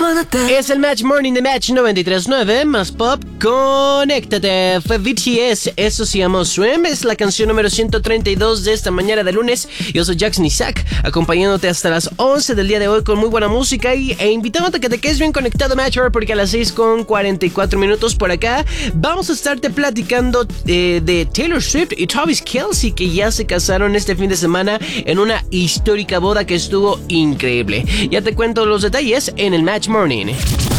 Es el Match Morning de Match 93.9, más pop, conéctate. Fue BTS, eso se llamó Swim, es la canción número 132 de esta mañana de lunes. Yo soy Jackson Isaac, acompañándote hasta las 11 del día de hoy con muy buena música e invitándote a que te quedes bien conectado, Matcher, porque a las 6:44 por acá vamos a estarte platicando de Taylor Swift y Travis Kelce, que ya se casaron este fin de semana en una histórica boda que estuvo increíble. Ya te cuento los detalles en el Match Morning.